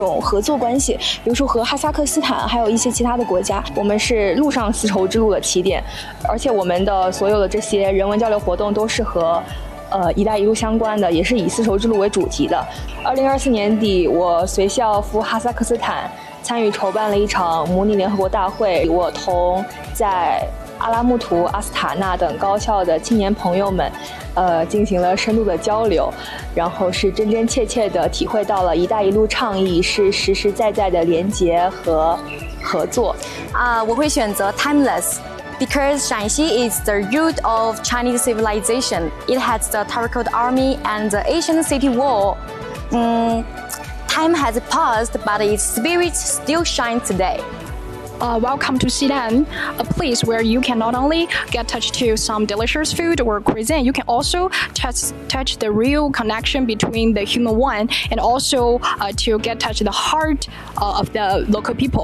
种合作关系，比如说和哈萨克斯坦还有一些其他的国家，我们是陆上丝绸之路的起点，而且我们的所有的这些人文交流活动都是和一带一路相关的，也是以丝绸之路为主题的。2024年底，我随校赴哈萨克斯坦参与筹办了一场模拟联合国大会，我同在阿拉木图、阿斯塔纳等高校的青年朋友们进行了深度的交流，然后是真真切切地体会到了一带一路倡议是实实在在的连结和合作。 我会选择 Timeless。Because Shanxi is the root of Chinese civilization. It has the Terracotta Army and the ancient city wall. Time has passed, but its spirit still shines today. Welcome to Xi'an, a place where you can not only get touched to some delicious food or cuisine, you can also touch the real connection between the human one and also to get touch the heart of the local people.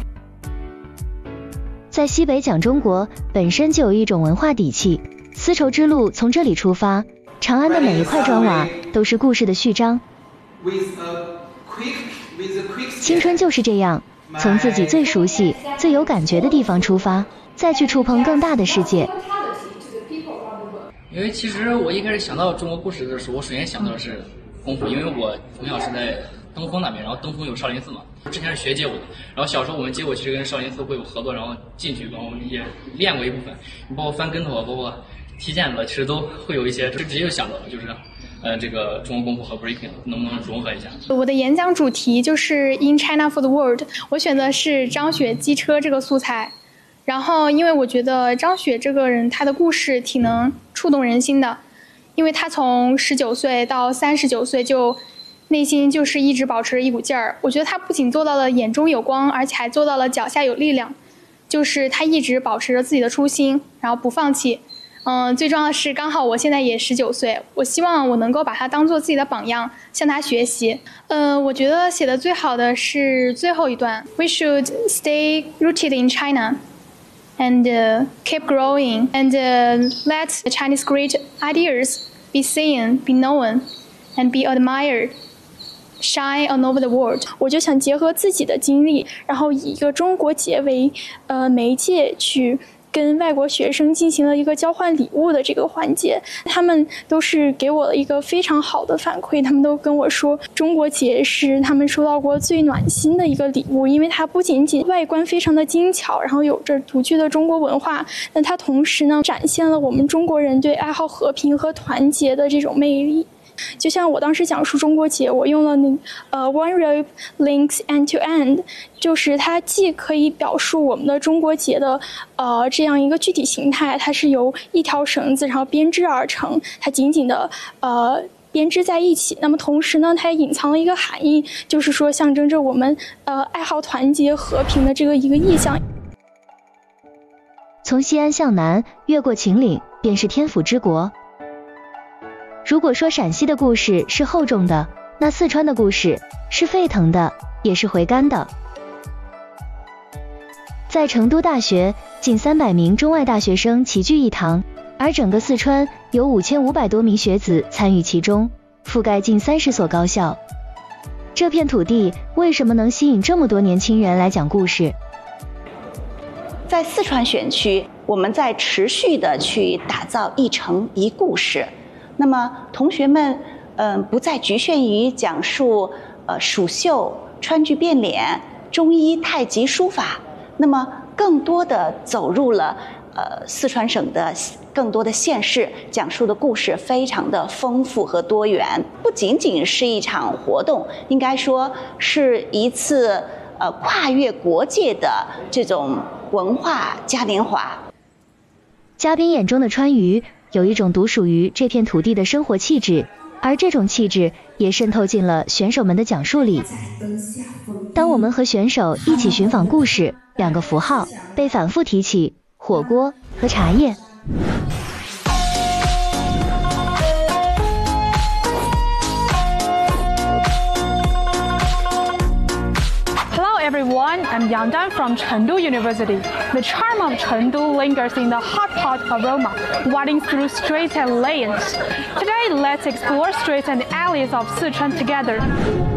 在西北讲中国本身就有一种文化底气，丝绸之路从这里出发，长安的每一块砖瓦都是故事的序章。青春就是这样，从自己最熟悉、最有感觉的地方出发，再去触碰更大的世界。 因为其实我一开始想到中国故事的时候，我首先想到的是功夫，因为我从小是在登封那边，然后登封有少林寺嘛，之前是学街舞的，然后小时候我们街舞其实跟少林寺会有合作，然后进去，然后也练过一部分，包括翻跟头，包括踢毽子，其实都会有一些，直接就想到了就是这个中国功夫和 breaking 能不能融合一下。 我的演讲主题就是 In China for the World， 我选的是张雪机车这个素材，然后因为我觉得张雪这个人他的故事挺能触动人心的，因为他从19岁到39岁就内心就是一直保持着一股劲儿，我觉得他不仅做到了眼中有光，而且还做到了脚下有力量，就是他一直保持着自己的初心，然后不放弃。最重要的是刚好我现在也19岁，我希望我能够把他当做自己的榜样，向他学习。我觉得写的最好的是最后一段 We should stay rooted in China and keep growing and let the Chinese great ideas be seen, be known and be admired.Shine all over the world。 我就想结合自己的经历，然后以一个中国节为媒介去跟外国学生进行了一个交换礼物的这个环节，他们都是给我了一个非常好的反馈，他们都跟我说中国节是他们收到过最暖心的一个礼物，因为它不仅仅外观非常的精巧，然后有着独具的中国文化，那它同时呢展现了我们中国人对爱好和平和团结的这种魅力。就像我当时讲述中国节，我用了one rope links end to end， 就是它既可以表述我们的中国节的这样一个具体形态，它是由一条绳子然后编织而成，它紧紧的编织在一起。那么同时呢，它也隐藏了一个含义，就是说象征着我们爱好团结和平的这个一个意象。 从西安向南，越过秦岭，便是天府之国。如果说陕西的故事是厚重的，那四川的故事是沸腾的，也是回甘的。在成都大学，近300名中外大学生齐聚一堂，而整个四川有5500多名学子参与其中，覆盖近30所高校。这片土地为什么能吸引这么多年轻人来讲故事？ 在四川选区，我们在持续的去打造一城一故事。那么同学们不再局限于讲述蜀绣、川剧变脸、中医、太极、书法，那么更多的走入了四川省的更多的县市，讲述的故事非常的丰富和多元，不仅仅是一场活动，应该说是一次跨越国界的这种文化嘉年华。 嘉宾眼中的川渝有一种独属于这片土地的生活气质，而这种气质也渗透进了选手们的讲述里。当我们和选手一起寻访故事，2个符号被反复提起：火锅和茶叶。 Everyone, I'm Yang Dan from Chengdu University. The charm of Chengdu lingers in the hot pot aroma, winding through streets and lanes. Today, let's explore streets and alleys of Sichuan together.